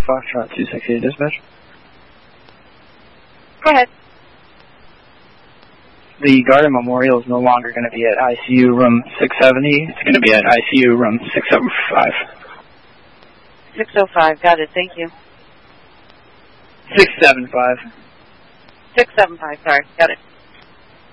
Foxtrot 268 dispatch. Go ahead. The Garden Memorial is no longer going to be at ICU room 670. It's going to be at ICU room 605. 605. Got it. Thank you. 675. 675. Sorry. Got it.